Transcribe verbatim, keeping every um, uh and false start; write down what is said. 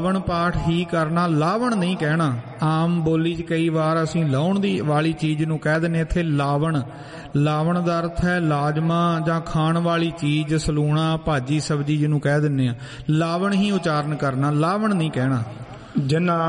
ਲਾਵਣ ਪਾਠ ਹੀ ਕਰਨਾ, ਲਾਵਣ ਨਹੀਂ ਕਹਿਣਾ। ਆਮ ਬੋਲੀ 'ਚ ਕਈ ਵਾਰ ਅਸੀਂ ਲਾਉਣ ਦੀ ਵਾਲੀ ਚੀਜ਼ ਨੂੰ ਕਹਿ ਦਿੰਦੇ, ਇੱਥੇ ਲਾਵਣ। ਲਾਵਣ ਦਾ ਅਰਥ ਹੈ ਲਾਜ਼ਮਾ ਜਾਂ ਖਾਣ ਵਾਲੀ ਚੀਜ਼, ਸਲੂਣਾ, ਭਾਜੀ, ਸਬਜ਼ੀ ਜਿਹਨੂੰ ਕਹਿ ਦਿੰਦੇ ਆ। ਲਾਵਣ ਹੀ ਉਚਾਰਨ ਕਰਨਾ, ਲਾਵਣ ਨਹੀਂ ਕਹਿਣਾ। ਜਿਨ੍ਹਾਂ